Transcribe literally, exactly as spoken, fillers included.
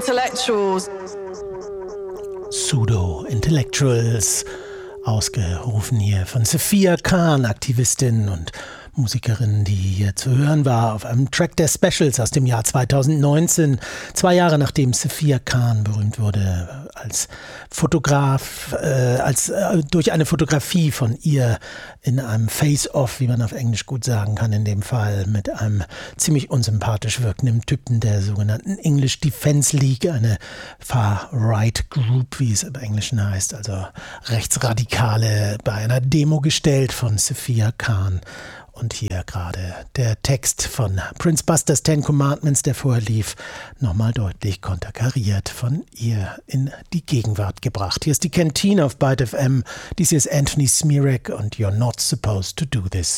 Pseudo-Intellectuals. Pseudo-Intellectuals, ausgerufen hier von Sophia Khan, Aktivistin und Musikerin, die hier zu hören war auf einem Track der Specials aus dem Jahr zweitausendneunzehn, zwei Jahre nachdem Sophia Khan berühmt wurde als Fotograf, äh, als äh, durch eine Fotografie von ihr in einem Face-Off, wie man auf Englisch gut sagen kann, in dem Fall mit einem ziemlich unsympathisch wirkenden Typen der sogenannten English Defense League, eine Far-Right Group, wie es im Englischen heißt, also Rechtsradikale, bei einer Demo gestellt von Sophia Khan. Und hier gerade der Text von Prince Busters Ten Commandments, der vorher lief, nochmal deutlich konterkariert von ihr in die Gegenwart gebracht. Hier ist die Kantine auf Byte F M. Dies hier ist Anthony Smirek und You're Not Supposed to Do This.